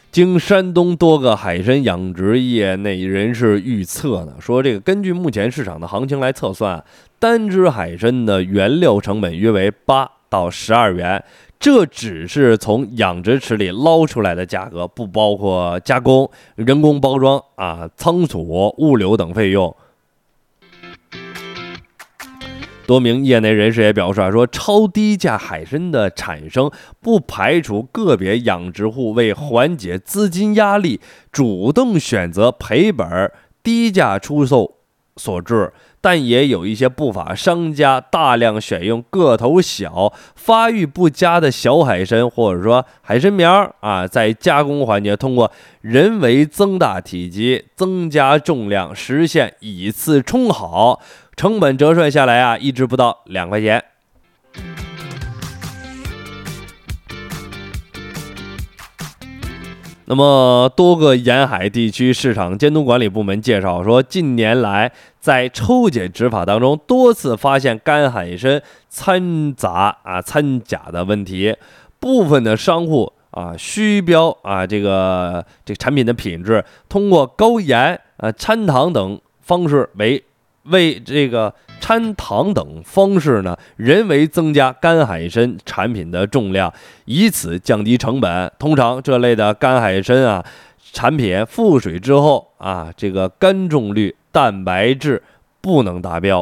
经山东多个海参养殖业内人士预测呢，说这个根据目前市场的行情来测算，单只海参的原料成本约为8到12元，这只是从养殖池里捞出来的价格，不包括加工、人工包装仓储、物流等费用。多名业内人士也表示说，超低价海参的产生不排除个别养殖户为缓解资金压力，主动选择赔本低价出售所致，但也有一些不法商家大量选用个头小、发育不佳的小海参，或者说海参苗在加工环节通过人为增大体积、增加重量，实现以次充好。成本折算下来一只不到2块钱。那么多个沿海地区市场监督管理部门介绍说，近年来在抽检执法当中多次发现干海参掺杂掺假的问题，部分的商户虚标这个产品的品质，通过高盐掺糖等方式为这个掺糖等方式呢，人为增加干海参产品的重量，以此降低成本。通常这类的干海参产品复水之后这个干重率、蛋白质不能达标。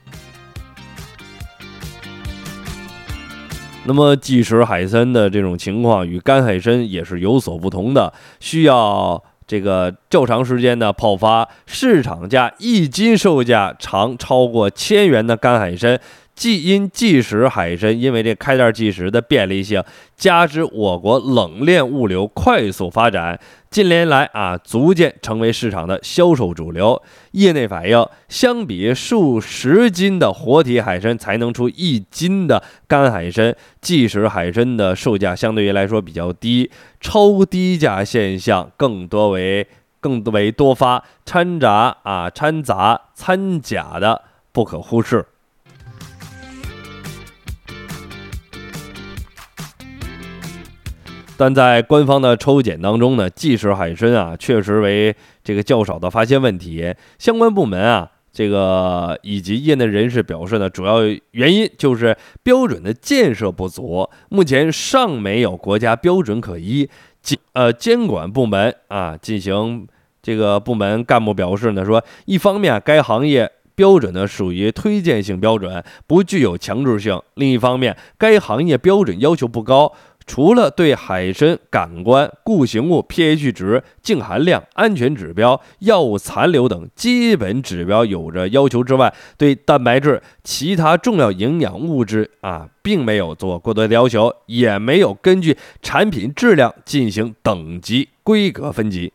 那么即食海参的这种情况与干海参也是有所不同的，需要这个较长时间的泡发，市场价1斤售价常超过1000元的干海参，因即食海参因为这开袋即食的便利性，加之我国冷链物流快速发展，近年来逐渐成为市场的销售主流。业内反映，相比数十斤的活体海参才能出1斤的干海参，即食海参的售价相对于来说比较低，超低价现象更为多发，掺杂掺假的不可忽视。但在官方的抽检当中呢，即食海参确实为这个较少的发现问题。相关部门这个以及业内人士表示呢，主要原因就是标准的建设不足，目前尚没有国家标准可依。监管部门进行这个部门干部表示呢，说一方面该行业标准呢属于推荐性标准，不具有强制性；另一方面，该行业标准要求不高。除了对海参感官、固形物 pH 值、净含量、安全指标、药物残留等基本指标有着要求之外，对蛋白质、其他重要营养物质并没有做过多的要求，也没有根据产品质量进行等级规格分级。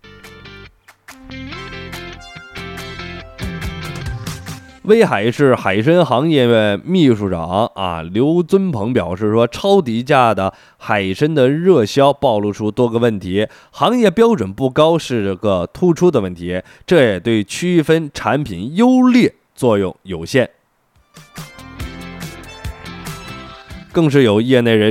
威海市海参行业秘书长刘尊鹏表示说，超低价的海参的热销暴露出多个问题，行业标准不高是个突出的问题，这也对区分产品优劣作用有限。更是有业内人